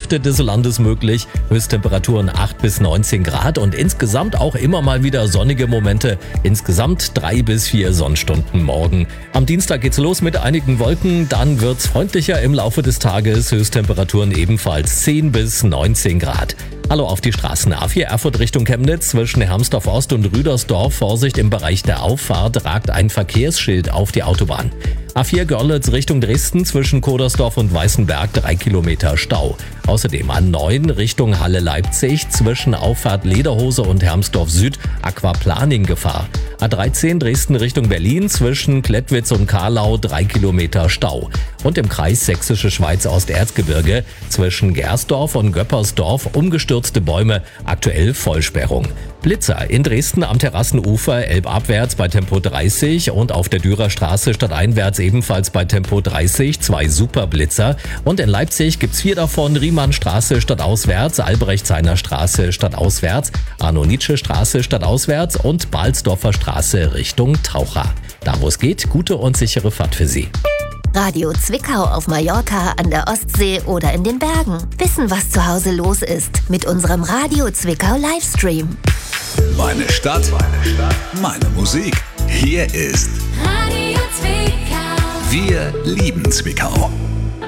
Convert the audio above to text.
Hälfte des Landes möglich. Höchsttemperaturen 8 bis 19 Grad und insgesamt auch immer mal wieder sonnige Momente. Insgesamt 3 bis 4 Sonnenstunden morgen. Am Dienstag geht's los mit einigen Wolken, dann wird's freundlicher im Laufe des Tages. Höchsttemperaturen ebenfalls 10 bis 19 Grad. Hallo auf die Straßen. A4 Erfurt Richtung Chemnitz zwischen Hermsdorf Ost und Rüdersdorf. Vorsicht, im Bereich der Auffahrt ragt ein Verkehrsschild auf die Autobahn. A4 Görlitz Richtung Dresden zwischen Kodersdorf und Weißenberg 3 Kilometer Stau. Außerdem A9 Richtung Halle Leipzig zwischen Auffahrt Lederhose und Hermsdorf Süd Aquaplaning Gefahr. A13 Dresden Richtung Berlin zwischen Klettwitz und Karlau 3 Kilometer Stau. Und im Kreis Sächsische Schweiz Osterzgebirge zwischen Gersdorf und Göppersdorf umgestürzte Bäume, aktuell Vollsperrung. Blitzer in Dresden am Terrassenufer elbabwärts bei Tempo 30 und auf der Dürerstraße stadteinwärts ebenfalls bei Tempo 30 2 Superblitzer. Und in Leipzig gibt's 4 davon: Riemannstraße stadtauswärts, Albrechtseiner Straße stadtauswärts, Arno-Nietzsche-Straße stadtauswärts und Balsdorfer Straße Richtung Taucher. Da wo es geht, gute und sichere Fahrt für Sie. Radio Zwickau auf Mallorca, an der Ostsee oder in den Bergen. Wissen, was zu Hause los ist mit unserem Radio Zwickau Livestream. Meine Stadt, meine Musik. Hier ist Radio Zwickau. Wir lieben Zwickau.